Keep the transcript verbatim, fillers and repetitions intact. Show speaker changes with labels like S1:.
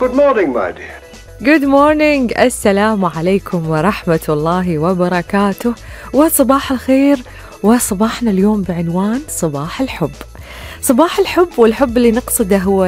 S1: Good morning, my dear.
S2: Good morning. السلام عليكم ورحمة الله وبركاته، وصباح الخير. وصباحنا اليوم بعنوان صباح الحب. صباح الحب، والحب اللي نقصده هو